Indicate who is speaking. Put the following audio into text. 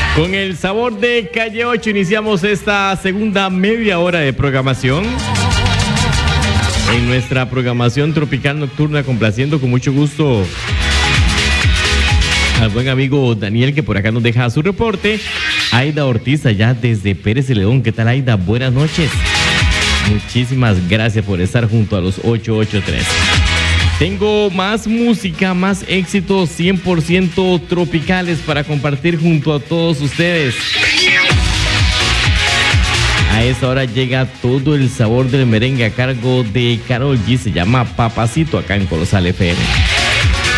Speaker 1: Con el sabor de Calle 8 iniciamos esta segunda media hora de programación. En nuestra programación tropical nocturna, complaciendo con mucho gusto al buen amigo Daniel, que por acá nos deja su reporte. Aida Ortiz, allá desde Pérez Celedón. ¿Qué tal, Aida? Buenas noches. Muchísimas gracias por estar junto a los 883. Tengo más música, más éxitos 100% tropicales para compartir junto a todos ustedes. A esa hora llega todo el sabor del merengue a cargo de Karol G. Se llama Papacito acá en Colosal FM.